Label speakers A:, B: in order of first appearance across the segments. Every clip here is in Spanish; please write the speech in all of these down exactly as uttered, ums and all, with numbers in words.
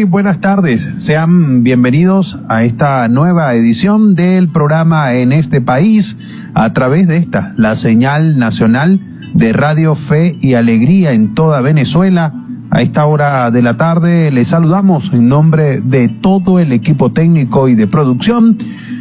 A: buenas tardes. Sean bienvenidos a esta nueva edición del programa En este País a través de esta, la señal nacional de Radio Fe y Alegría en toda Venezuela. A esta hora de la tarde les saludamos en nombre de todo el equipo técnico y de producción.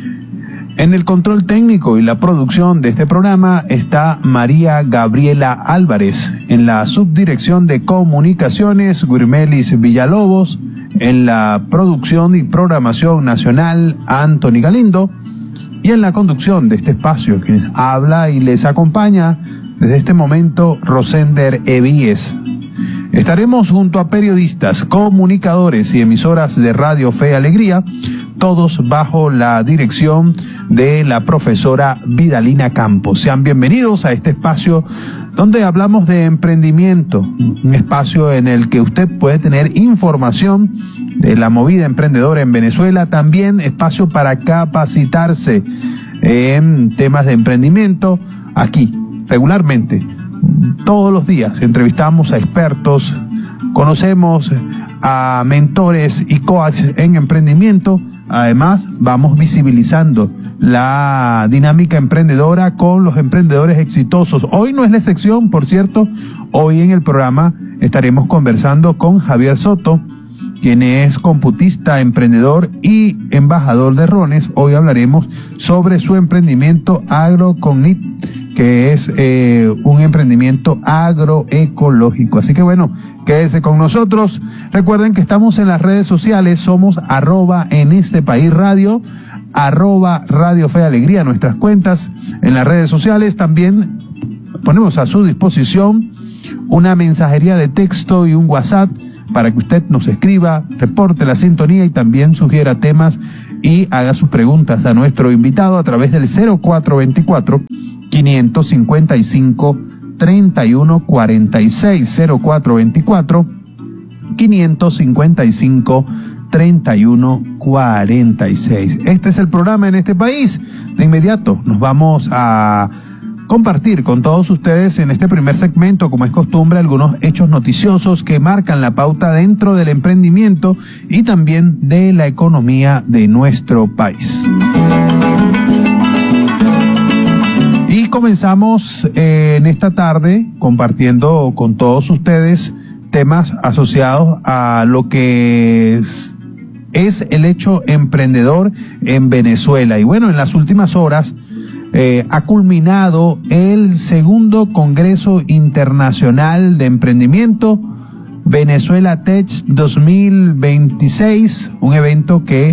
A: En el control técnico y la producción de este programa está María Gabriela Álvarez. En la subdirección de comunicaciones, Guirmelis Villalobos. En la producción y programación nacional, Anthony Galindo. Y en la conducción de este espacio, quien habla y les acompaña desde este momento, Rosender Evíes. Estaremos junto a periodistas, comunicadores y emisoras de Radio Fe y Alegría, todos bajo la dirección de la profesora Vidalina Campos. Sean bienvenidos a este espacio donde hablamos de emprendimiento, un espacio en el que usted puede tener información de la movida emprendedora en Venezuela, también espacio para capacitarse en temas de emprendimiento. Aquí, regularmente, todos los días entrevistamos a expertos, conocemos a mentores y coaches en emprendimiento. Además, vamos visibilizando la dinámica emprendedora con los emprendedores exitosos. Hoy no es la excepción, por cierto. Hoy en el programa estaremos conversando con Javier Soto, quien es computista, emprendedor y embajador de Rones. Hoy hablaremos sobre su emprendimiento AgroCognit, que es eh, un emprendimiento agroecológico. Así que bueno, quédese con nosotros. Recuerden que estamos en las redes sociales, somos arroba en este país radio, arroba Radio Fe y Alegría, nuestras cuentas en las redes sociales. También ponemos a su disposición una mensajería de texto y un WhatsApp para que usted nos escriba, reporte la sintonía y también sugiera temas y haga sus preguntas a nuestro invitado a través del cero cuatro veinticuatro, quinientos cincuenta y cinco, treinta y uno cuarenta y seis, cero cuatro veinticuatro, quinientos cincuenta y cinco, treinta y uno cuarenta y seis. Este es el programa En este País. De inmediato nos vamos a compartir con todos ustedes en este primer segmento, como es costumbre, algunos hechos noticiosos que marcan la pauta dentro del emprendimiento y también de la economía de nuestro país. Y comenzamos eh, en esta tarde compartiendo con todos ustedes temas asociados a lo que es, es el hecho emprendedor en Venezuela. Y bueno, en las últimas horas eh, ha culminado el segundo Congreso Internacional de Emprendimiento, Venezuela Tech dos mil veintiséis, un evento que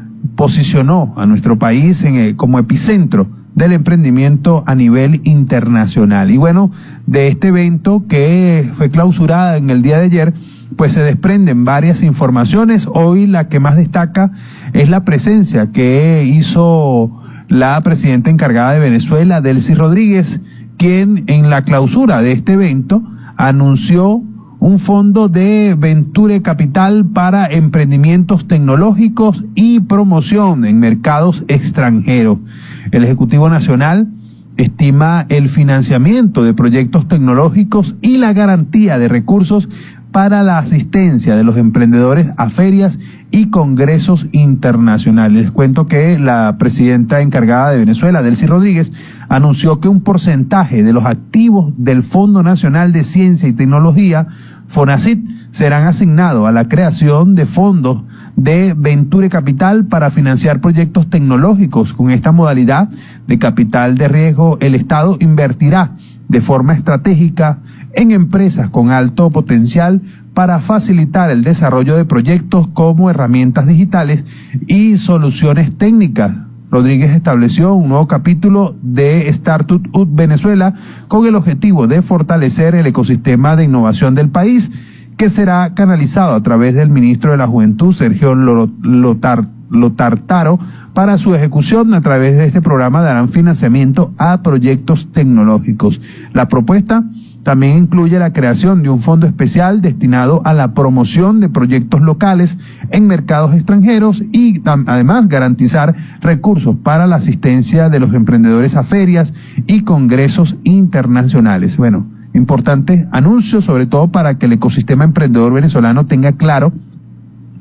A: posicionó a nuestro país en el, como epicentro del emprendimiento a nivel internacional. Y bueno, de este evento que fue clausurada en el día de ayer, pues se desprenden varias informaciones. Hoy la que más destaca es la presencia que hizo la presidenta encargada de Venezuela, Delcy Rodríguez, quien en la clausura de este evento anunció un fondo de Venture Capital para emprendimientos tecnológicos y promoción en mercados extranjeros. El Ejecutivo Nacional estima el financiamiento de proyectos tecnológicos y la garantía de recursos para la asistencia de los emprendedores a ferias y congresos internacionales. Les cuento que la presidenta encargada de Venezuela, Delcy Rodríguez, anunció que un porcentaje de los activos del Fondo Nacional de Ciencia y Tecnología, FONACYT, serán asignados a la creación de fondos de Venture Capital para financiar proyectos tecnológicos. Con esta modalidad de capital de riesgo, el Estado invertirá de forma estratégica en empresas con alto potencial para facilitar el desarrollo de proyectos como herramientas digitales y soluciones técnicas. Rodríguez estableció un nuevo capítulo de Startup Venezuela con el objetivo de fortalecer el ecosistema de innovación del país, que será canalizado a través del ministro de la Juventud, Sergio Lotar, Lotartaro. Para su ejecución, a través de este programa darán financiamiento a proyectos tecnológicos. La propuesta también incluye la creación de un fondo especial destinado a la promoción de proyectos locales en mercados extranjeros y además garantizar recursos para la asistencia de los emprendedores a ferias y congresos internacionales. Bueno, importante anuncio, sobre todo para que el ecosistema emprendedor venezolano tenga claro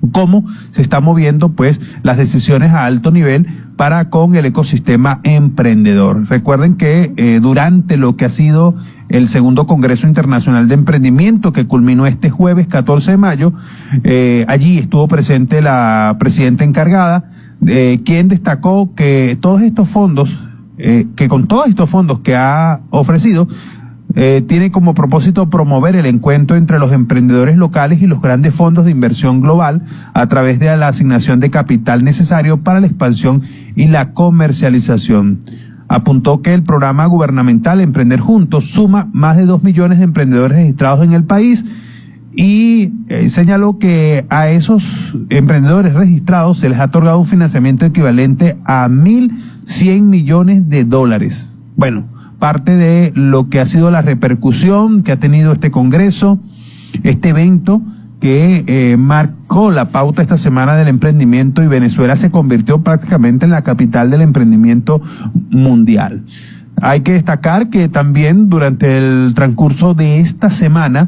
A: cómo se están moviendo pues las decisiones a alto nivel para con el ecosistema emprendedor. Recuerden que eh, durante lo que ha sido el segundo Congreso Internacional de Emprendimiento, que culminó este jueves catorce de mayo, eh, allí estuvo presente la presidenta encargada, eh, quien destacó que todos estos fondos, eh, que con todos estos fondos que ha ofrecido, Eh, tiene como propósito promover el encuentro entre los emprendedores locales y los grandes fondos de inversión global a través de la asignación de capital necesario para la expansión y la comercialización. Apuntó que el programa gubernamental Emprender Juntos suma más de dos millones de emprendedores registrados en el país y eh, señaló que a esos emprendedores registrados se les ha otorgado un financiamiento equivalente a mil cien millones de dólares. Bueno, parte de lo que ha sido la repercusión que ha tenido este congreso, este evento que eh, marcó la pauta esta semana del emprendimiento, y Venezuela se convirtió prácticamente en la capital del emprendimiento mundial. Hay que destacar que también durante el transcurso de esta semana,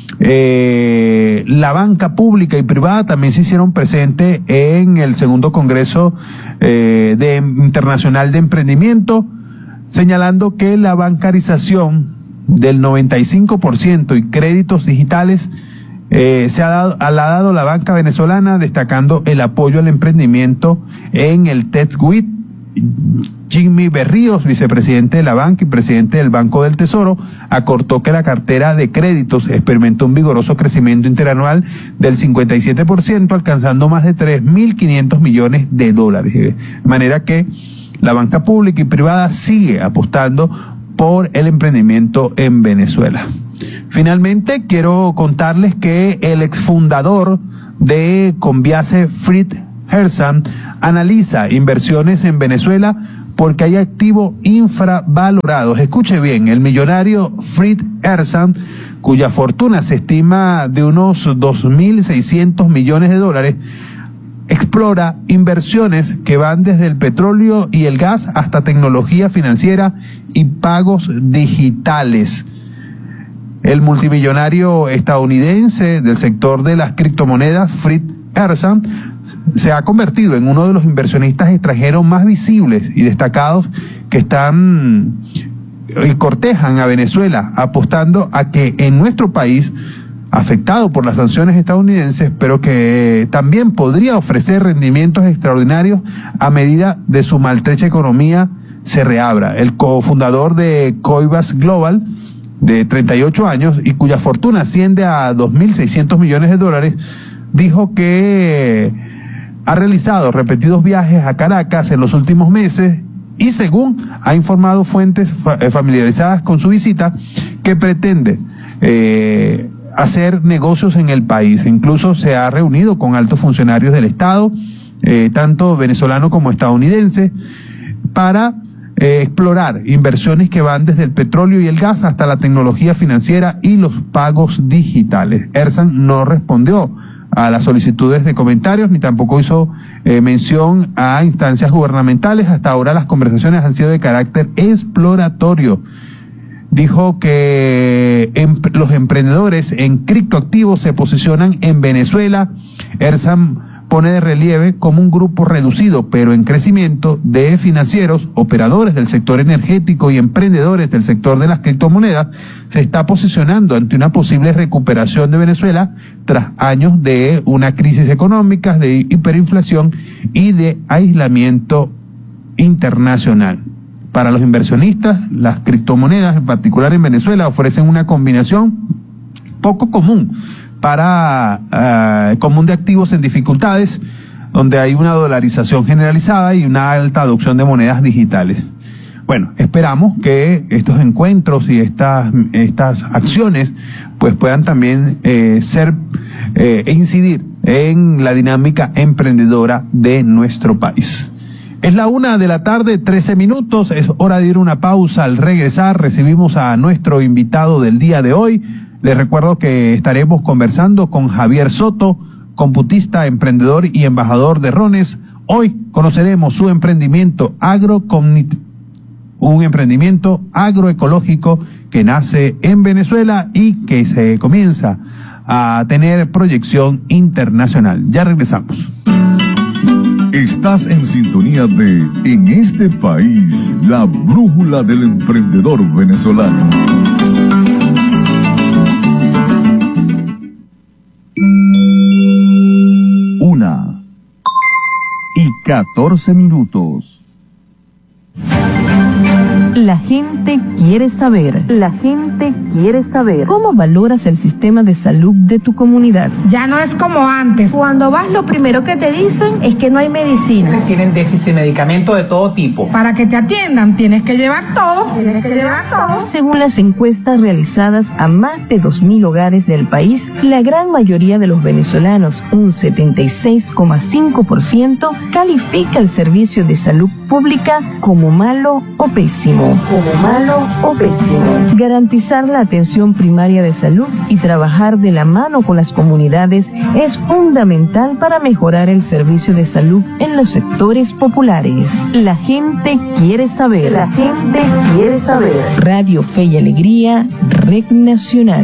A: eh, la banca pública y privada también se hicieron presentes en el segundo Congreso eh, de, Internacional de Emprendimiento, señalando que la bancarización del noventa y cinco por ciento y créditos digitales eh, se ha dado, ha dado la banca venezolana, destacando el apoyo al emprendimiento en el TEDxWIT. Jimmy Berríos, vicepresidente de la banca y presidente del Banco del Tesoro, acortó que la cartera de créditos experimentó un vigoroso crecimiento interanual del cincuenta y siete por ciento, alcanzando más de tres mil quinientos millones de dólares. De manera que la banca pública y privada sigue apostando por el emprendimiento en Venezuela. Finalmente, quiero contarles que el exfundador de Conviase, Fritz Herzan, analiza inversiones en Venezuela porque hay activos infravalorados. Escuche bien, el millonario Fritz Herzan, cuya fortuna se estima de unos dos mil seiscientos millones de dólares, explora inversiones que van desde el petróleo y el gas hasta tecnología financiera y pagos digitales. El multimillonario estadounidense del sector de las criptomonedas, Fritz Herzan, se ha convertido en uno de los inversionistas extranjeros más visibles y destacados que están y cortejan a Venezuela, apostando a que en nuestro país, afectado por las sanciones estadounidenses, pero que también podría ofrecer rendimientos extraordinarios a medida de su maltrecha economía se reabra. El cofundador de Coinbase Global, de treinta y ocho años, y cuya fortuna asciende a dos mil seiscientos millones de dólares, dijo que ha realizado repetidos viajes a Caracas en los últimos meses y, según ha informado fuentes familiarizadas con su visita, que pretende eh, hacer negocios en el país. Incluso se ha reunido con altos funcionarios del Estado, eh, tanto venezolano como estadounidense, para eh, explorar inversiones que van desde el petróleo y el gas hasta la tecnología financiera y los pagos digitales. Herzan no respondió a las solicitudes de comentarios, ni tampoco hizo eh, mención a instancias gubernamentales. Hasta ahora las conversaciones han sido de carácter exploratorio. Dijo que em, los emprendedores en criptoactivos se posicionan en Venezuela. Herzan pone de relieve como un grupo reducido pero en crecimiento de financieros, operadores del sector energético y emprendedores del sector de las criptomonedas se está posicionando ante una posible recuperación de Venezuela tras años de una crisis económica, de hiperinflación y de aislamiento internacional. Para los inversionistas, las criptomonedas, en particular en Venezuela, ofrecen una combinación poco común para uh, común de activos en dificultades, donde hay una dolarización generalizada y una alta adopción de monedas digitales. Bueno, esperamos que estos encuentros y estas estas acciones pues puedan también eh, ser eh, e incidir en la dinámica emprendedora de nuestro país. Es la una de la tarde, trece minutos, es hora de ir a una pausa. Al regresar recibimos a nuestro invitado del día de hoy. Les recuerdo que estaremos conversando con Javier Soto, computista, emprendedor y embajador de Rones. Hoy conoceremos su emprendimiento agrocognitivo, un emprendimiento agroecológico que nace en Venezuela y que se comienza a tener proyección internacional. Ya regresamos.
B: Estás en sintonía de En este país, la brújula del emprendedor venezolano. Una y catorce minutos.
C: La gente quiere saber. La gente quiere saber. ¿Cómo valoras el sistema de salud de tu comunidad?
D: Ya no es como antes. Cuando vas, lo primero que te dicen es que no hay medicinas.
E: Tienen déficit de medicamentos de todo tipo.
D: Para que te atiendan, tienes que llevar todo. Tienes que llevar todo.
C: Según las encuestas realizadas a más de dos mil hogares del país, la gran mayoría de los venezolanos, un setenta y seis coma cinco por ciento, califica el servicio de salud pública como malo o pésimo. Como malo o pésimo. Garantizar la atención primaria de salud y trabajar de la mano con las comunidades es fundamental para mejorar el servicio de salud en los sectores populares. La gente quiere saber. La gente quiere saber. Radio Fe y Alegría, Red Nacional.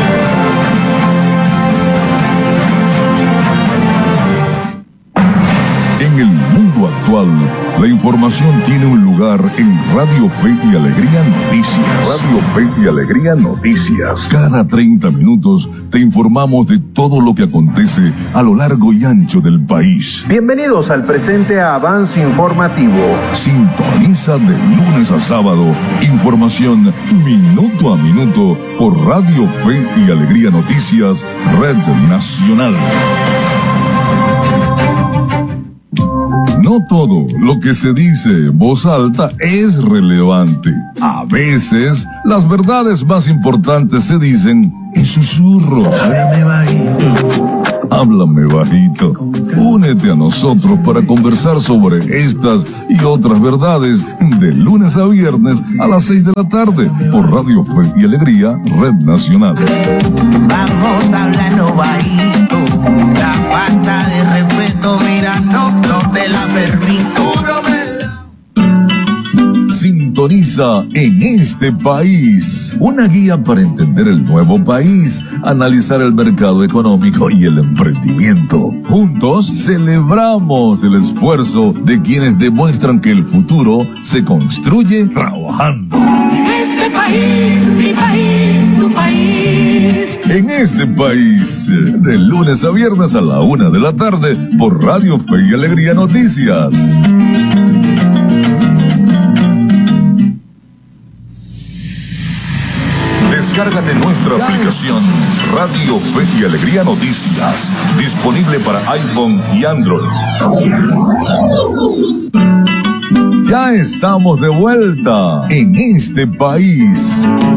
B: En el mundo actual, la información tiene un lugar en Radio Fe y Alegría Noticias. Radio Fe y Alegría Noticias. Cada treinta minutos te informamos de todo lo que acontece a lo largo y ancho del país.
A: Bienvenidos al presente avance informativo.
B: Sintoniza de lunes a sábado información minuto a minuto por Radio Fe y Alegría Noticias, Red Nacional. No todo lo que se dice en voz alta es relevante. A veces, las verdades más importantes se dicen en susurros. Háblame bajito. Háblame bajito. Únete a nosotros para conversar sobre estas y otras verdades de lunes a viernes a las seis de la tarde por Radio Fe y Alegría, Red Nacional.
F: Vamos hablando bajito. La falta de respeto, mira, no, no te la permito.
B: Sintoniza En este país, una guía para entender el nuevo país, analizar el mercado económico y el emprendimiento. Juntos celebramos el esfuerzo de quienes demuestran que el futuro se construye trabajando.
G: En este país, mi país, tu país.
B: En este país, de lunes a viernes a la una de la tarde por Radio Fe y Alegría Noticias. Descárgate nuestra aplicación Radio Fe y Alegría Noticias, disponible para iPhone y Android. Ya estamos de vuelta en este país.